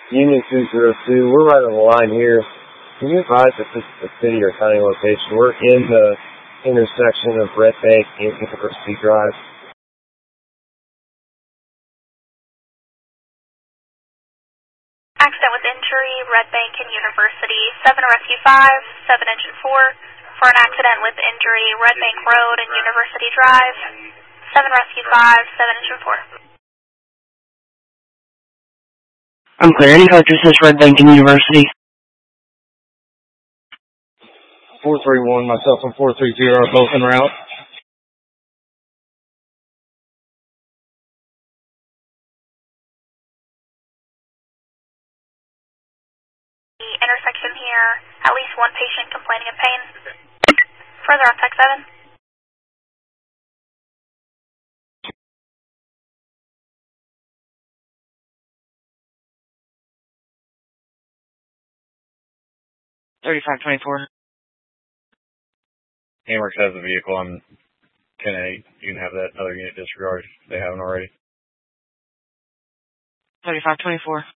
Union 202, we're right on the line here. Can you advise if this is a city or county location? We're in the intersection of Red Bank and University Drive. Accident with injury, Red Bank and University, 7 Rescue 5, 7 Engine 4. For an accident with injury, Red Bank Road and University Drive, 7 Rescue 5, 7 Engine 4. I'm clear. Any characters says Red Bank and University? 431, myself and 430 are both en route. The intersection here, at least one patient complaining of pain. Further on Tech 7. $35.24. Hamworks has the vehicle. I'm 10-8. You can have that other unit disregarded if they haven't already. $35.24.